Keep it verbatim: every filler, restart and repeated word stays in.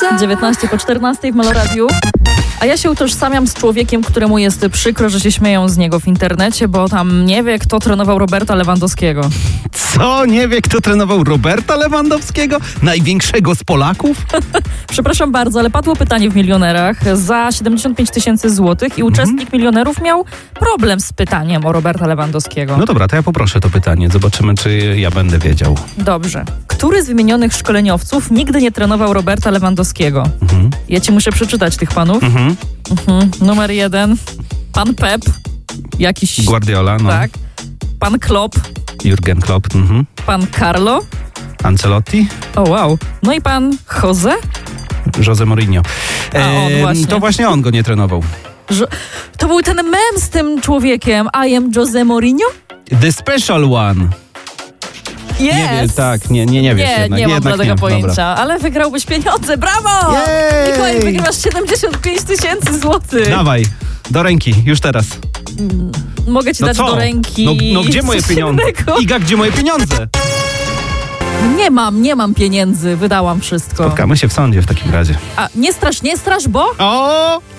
dziewiętnaście po czternastej w Meloradiu. A ja się utożsamiam z człowiekiem, któremu jest przykro, że się śmieją z niego w internecie, bo tam nie wie, kto trenował Roberta Lewandowskiego. Co? Nie wie, kto trenował Roberta Lewandowskiego? Największego z Polaków? Przepraszam bardzo, ale padło pytanie w Milionerach za siedemdziesiąt pięć tysięcy złotych i uczestnik mhm. Milionerów miał problem z pytaniem o Roberta Lewandowskiego. No dobra, to ja poproszę to pytanie. Zobaczymy, czy ja będę wiedział. Dobrze. Który z wymienionych szkoleniowców nigdy nie trenował Roberta Lewandowskiego? Mhm. Ja ci muszę przeczytać tych panów. Mhm. Mhm. Numer jeden. Pan Pep. Jakiś... Guardiola, no. Tak. Pan Klopp. Jurgen Klopp. Mhm. Pan Carlo. Ancelotti. O wow. No i pan Jose? Jose Mourinho. A on właśnie. To właśnie on go nie trenował. Że... To był ten mem z tym człowiekiem. I am Jose Mourinho? The special one. Yes. Nie wie, tak, nie, nie, nie wiesz Nie, jednak. nie mam jednak dla tego nie. pojęcia, Dobra. ale wygrałbyś pieniądze, brawo! Jej! Mikołaj, wygrywasz siedemdziesiąt pięć tysięcy złotych. Dawaj, do ręki, już teraz. Mm, mogę ci no dać co? do ręki. No, no gdzie moje pieniądze? Innego. Iga, gdzie moje pieniądze? Nie mam, nie mam pieniędzy, wydałam wszystko. Spotkamy się w sądzie w takim razie. A nie strasz, nie strasz, bo... O!